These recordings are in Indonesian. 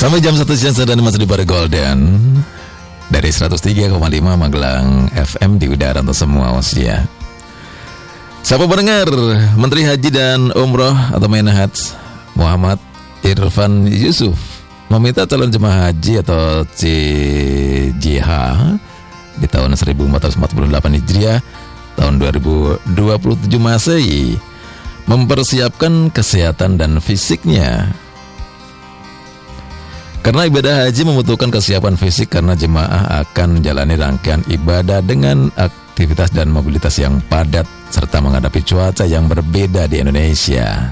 Sampai jam 1 siang sedang masih di Bar Golden dari 103,5 Magelang FM di udara untuk semua usia. Siapa pendengar, Menteri Haji dan Umroh atau Menhat Muhammad Irfan Yusuf meminta calon jemaah haji atau CJH di tahun 1448 Hijriah tahun 2027 Masehi mempersiapkan kesehatan dan fisiknya. Karena ibadah haji membutuhkan kesiapan fisik karena jemaah akan menjalani rangkaian ibadah dengan aktivitas dan mobilitas yang padat serta menghadapi cuaca yang berbeda di Indonesia.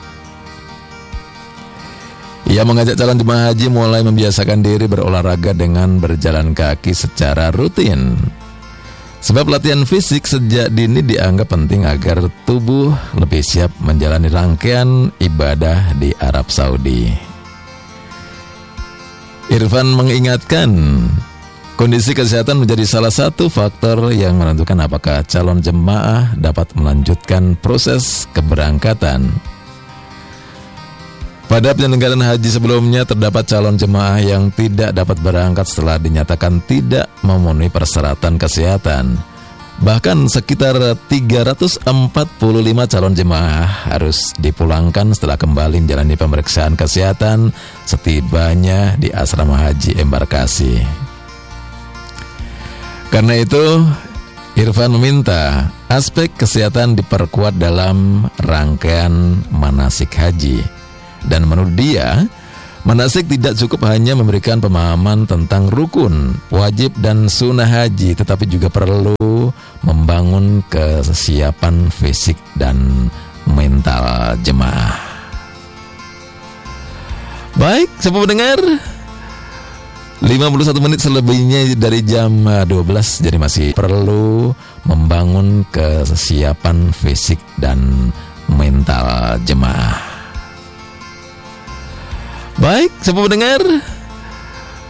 Ia mengajak calon jemaah haji mulai membiasakan diri berolahraga dengan berjalan kaki secara rutin. Sebab latihan fisik sejak dini dianggap penting agar tubuh lebih siap menjalani rangkaian ibadah di Arab Saudi. Irfan mengingatkan, kondisi kesehatan menjadi salah satu faktor yang menentukan apakah calon jemaah dapat melanjutkan proses keberangkatan. Pada penyelenggaraan haji sebelumnya terdapat calon jemaah yang tidak dapat berangkat setelah dinyatakan tidak memenuhi persyaratan kesehatan. Bahkan sekitar 345 calon jemaah harus dipulangkan setelah kembali menjalani pemeriksaan kesehatan setibanya di asrama haji embarkasi. Karena itu, Irfan meminta aspek kesehatan diperkuat dalam rangkaian manasik haji. Dan menurut dia, manasik tidak cukup hanya memberikan pemahaman tentang rukun, wajib dan sunnah haji, tetapi juga perlu membangun kesiapan fisik dan mental jemaah. Baik, siapa mendengar? 51 menit selebihnya dari jam 12, jadi masih perlu membangun kesiapan fisik dan mental jemaah. Baik, siapa mendengar?